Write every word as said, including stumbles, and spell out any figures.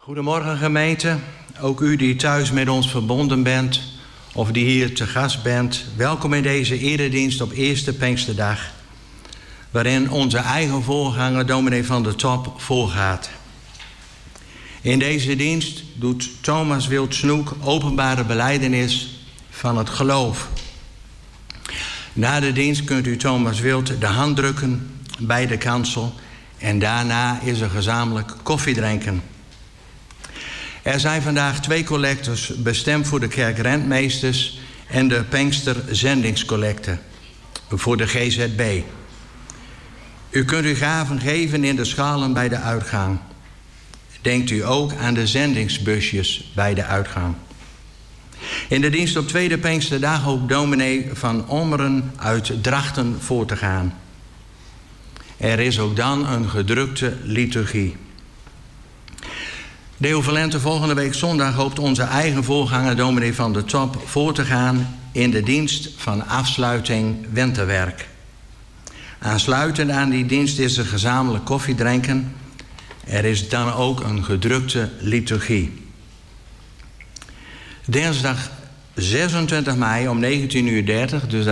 Goedemorgen gemeente, ook u die thuis met ons verbonden bent of die hier te gast bent. Welkom in deze eredienst op eerste Pinksterdag, waarin onze eigen voorganger dominee van der Top voorgaat. In deze dienst doet Thomas Wild Snoek openbare belijdenis van het geloof. Na de dienst kunt u Thomas Wild de hand drukken bij de kansel en daarna is er gezamenlijk koffie drinken. Er zijn vandaag twee collectes bestemd voor de kerkrentmeesters en de Pinksterzendingscollecte voor de G Z B. U kunt uw gaven geven in de schalen bij de uitgang. Denkt u ook aan de zendingsbusjes bij de uitgang. In de dienst op tweede Pinksterdag hoopt dominee van Ommeren uit Drachten voor te gaan. Er is ook dan een gedrukte liturgie. Deo Valente volgende week zondag hoopt onze eigen voorganger dominee van der Top voor te gaan in de dienst van afsluiting winterwerk. Aansluitend aan die dienst is er gezamenlijk koffie drinken. Er is dan ook een gedrukte liturgie. Dinsdag zesentwintig mei om negentien uur dertig, dus